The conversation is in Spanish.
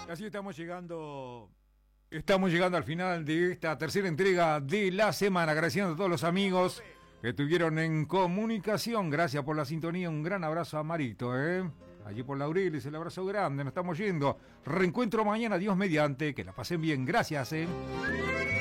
Así estamos llegando al final de esta tercera entrega de la semana, agradeciendo a todos los amigos que estuvieron en comunicación. Gracias por la sintonía, un gran abrazo a Marito, allí por Laureles, el abrazo grande, nos estamos yendo. Reencuentro mañana, Dios mediante, que la pasen bien, gracias.